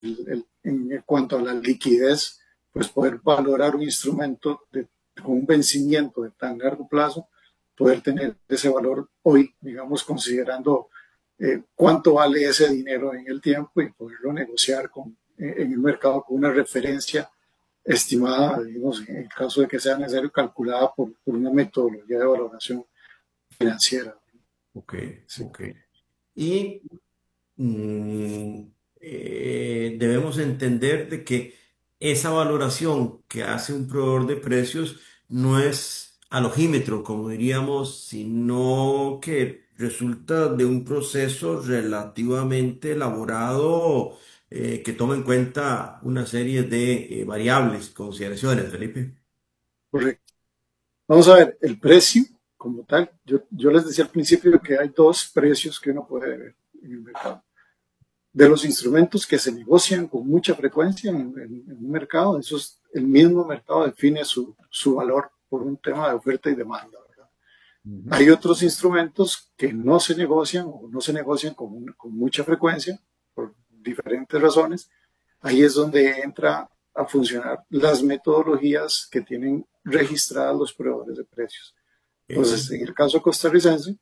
en cuanto a la liquidez, pues poder valorar un instrumento con un vencimiento de tan largo plazo, poder tener ese valor hoy, digamos, considerando cuánto vale ese dinero en el tiempo y poderlo negociar en el mercado con una referencia estimada, digamos, en el caso de que sea necesario, calculada por una metodología de valoración financiera. Ok, Sí, ok. Y mm, debemos entender de que esa valoración que hace un proveedor de precios no es al ojímetro, como diríamos, sino que resulta de un proceso relativamente elaborado que toma en cuenta una serie de variables, consideraciones, Felipe. correcto. Vamos a ver, el precio como tal, yo les decía al principio que hay dos precios que uno puede ver en el mercado. De los instrumentos que se negocian con mucha frecuencia en un mercado, el mismo mercado define su valor por un tema de oferta y demanda, ¿verdad? Ujú. Hay otros instrumentos que no se negocian o no se negocian con mucha frecuencia por diferentes razones. Ahí es donde entra a funcionar las metodologías que tienen registradas los proveedores de precios. Ok. Entonces, en el caso costarricense,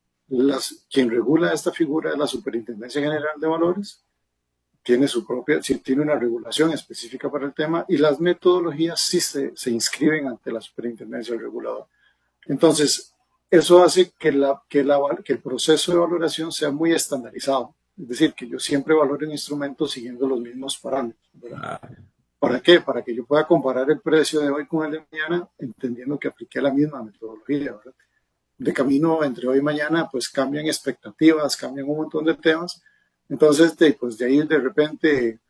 quien regula esta figura es la Superintendencia General de Valores, tiene su propia, sí, tiene una regulación específica para el tema y las metodologías sí se inscriben ante la Superintendencia del Regulador. Entonces, eso hace que el proceso de valoración sea muy estandarizado. Es decir, que yo siempre valore un instrumento siguiendo los mismos parámetros, ¿verdad? Ah, ¿Para qué? Para que yo pueda comparar el precio de hoy con el de mañana, entendiendo que apliqué la misma metodología, ¿verdad? De camino entre hoy y mañana, pues cambian expectativas, cambian un montón de temas. Entonces, pues de ahí de repente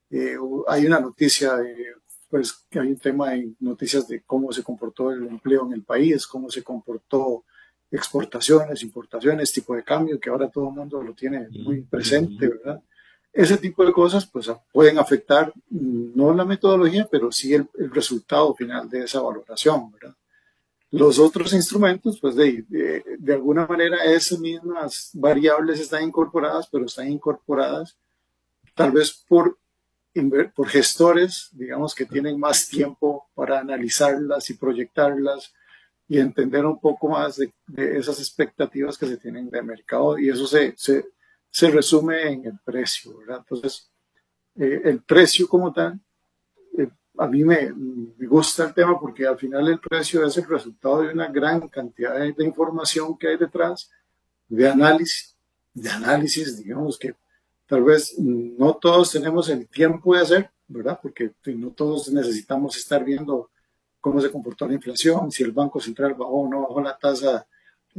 hay una noticia, pues que hay un tema en noticias de cómo se comportó el empleo en el país, cómo se comportó exportaciones, importaciones, tipo de cambio, que ahora todo el mundo lo tiene muy presente, ujú. ¿verdad? Ese tipo de cosas pues pueden afectar no la metodología, pero sí el resultado final de esa valoración, ¿verdad? Los otros instrumentos, pues de alguna manera esas mismas variables están incorporadas, pero están incorporadas tal vez por gestores, digamos, que tienen más tiempo para analizarlas y proyectarlas y entender un poco más de esas expectativas que se tienen de mercado y eso se resume en el precio, ¿verdad? Entonces, el precio como tal, eh, a mí me gusta el tema porque al final el precio es el resultado de una gran cantidad de información que hay detrás, de análisis, digamos que tal vez no todos tenemos el tiempo de hacer, ¿verdad? Porque no todos necesitamos estar viendo cómo se comportó la inflación, si el Banco Central bajó o no bajó la tasa,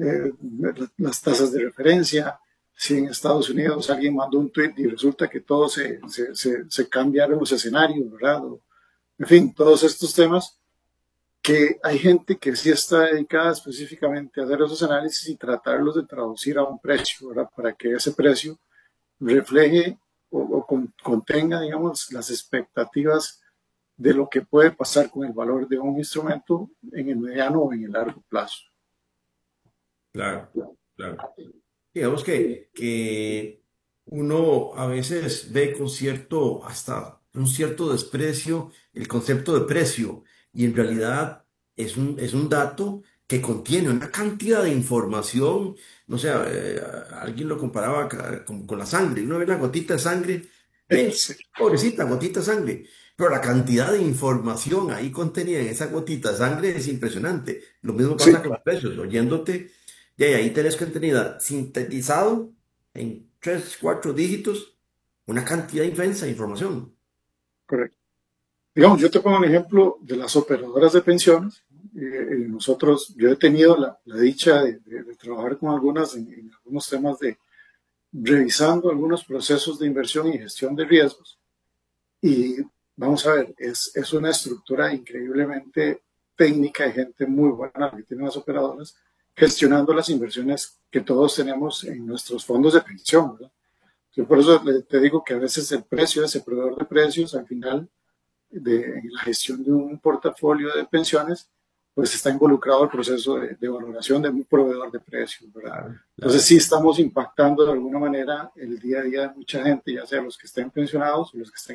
las tasas de referencia, si en Estados Unidos alguien mandó un tweet y resulta que todos se cambiaron los escenarios, ¿verdad? En fin, todos estos temas que hay gente que sí está dedicada específicamente a hacer esos análisis y tratarlos de traducir a un precio, ¿verdad? Para que ese precio refleje o contenga, digamos, las expectativas de lo que puede pasar con el valor de un instrumento en el mediano o en el largo plazo. Claro, claro. Digamos que uno a veces ve con cierto, hasta un cierto desprecio el concepto de precio y en realidad es un dato que contiene una cantidad de información, no sé, alguien lo comparaba con la sangre, uno ve la gotita de sangre, Sí, pobrecita gotita de sangre, pero la cantidad de información ahí contenida en esa gotita de sangre es impresionante. Lo mismo sí, pasa con los precios, oyéndote. Y ahí tenés contenido sintetizado en tres, cuatro dígitos, una cantidad inmensa de información. correcto. Digamos, yo te pongo un ejemplo de las operadoras de pensiones. Yo he tenido la dicha de trabajar con algunas en algunos temas de revisando algunos procesos de inversión y gestión de riesgos. Y vamos a ver, es una estructura increíblemente técnica de gente muy buena que tienen las operadoras gestionando las inversiones que todos tenemos en nuestros fondos de pensión, ¿verdad? Yo por eso te digo que a veces el precio, ese proveedor de precios, al final de en la gestión de un portafolio de pensiones, pues está involucrado el proceso de valoración de un proveedor de precios, ¿verdad? Claro, Entonces claro. sí estamos impactando de alguna manera el día a día de mucha gente, ya sea los que estén pensionados o los que estén